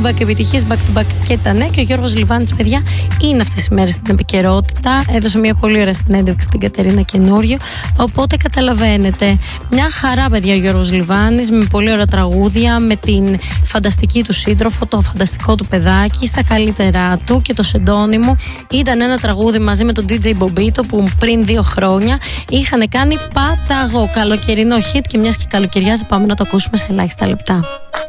back επιτυχίες, back to back και τα νέα. Και ο Γιώργος Λιβάνης, παιδιά, είναι αυτές οι μέρες στην επικαιρότητα. Έδωσε μια πολύ ωραία συνέντευξη στην Κατερίνα Καινούριο. Οπότε καταλαβαίνετε. Μια χαρά, παιδιά, ο Γιώργος Λιβάνης, με πολύ ωραία τραγούδια, με την φανταστική του σύντροφο, το φανταστικό του παιδάκι, στα καλύτερά του και το σεντόνι μου. Ήταν ένα τραγούδι μαζί με τον DJ Bobbito που πριν 2 χρόνια είχαν κάνει παταγό καλοκαιρινό hit και μιας και καλοκαιριάζει, πάμε να το ακούσουμε σε ελάχιστα λεπτά.